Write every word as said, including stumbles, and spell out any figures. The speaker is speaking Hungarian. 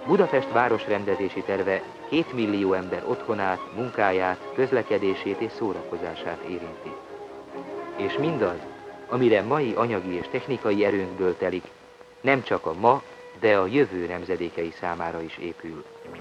Budapest városrendezési terve két millió ember otthonát, munkáját, közlekedését és szórakozását érinti. És mindaz, amire mai anyagi és technikai erőnkből telik, nem csak a ma, de a jövő nemzedékei számára is épül.